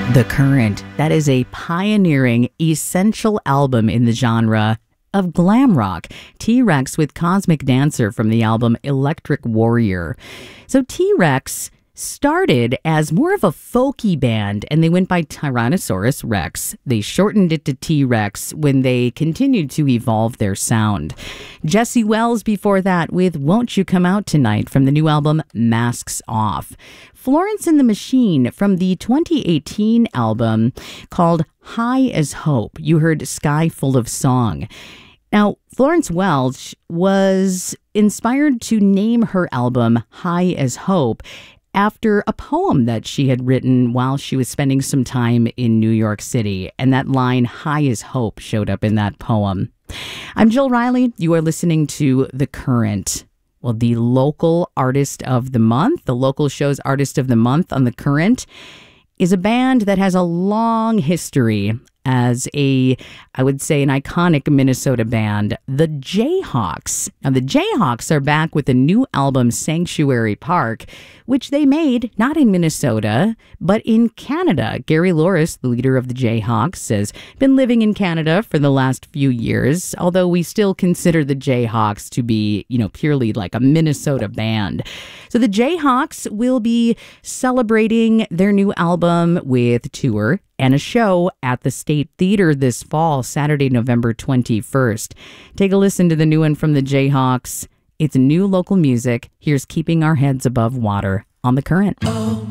The Current, that is a pioneering, essential album in the genre of glam rock. T-Rex with Cosmic Dancer from the album Electric Warrior. So T-Rex started as more of a folky band, and they went by Tyrannosaurus Rex. They shortened it to T-Rex when they continued to evolve their sound. Jesse Wells before that with Won't You Come Out Tonight from the new album Masks Off. Florence and the Machine from the 2018 album called High as Hope. You heard Sky Full of Song. Now, Florence Welch was inspired to name her album High as Hope after a poem that she had written while she was spending some time in New York City. And that line, High as Hope, showed up in that poem. I'm Jill Riley. You are listening to The Current. Well, the local artist of the month, the local show's artist of the month on The Current, is a band that has a long history as I would say, an iconic Minnesota band, the Jayhawks. Now, the Jayhawks are back with a new album, Sanctuary Park, which they made not in Minnesota, but in Canada. Gary Louris, the leader of the Jayhawks, has been living in Canada for the last few years, although we still consider the Jayhawks to be, purely like a Minnesota band. So the Jayhawks will be celebrating their new album with a tour and a show at the State Theater this fall, Saturday, November 21st. Take a listen to the new one from the Jayhawks. It's new local music. Here's Keeping Our Heads Above Water on The Current.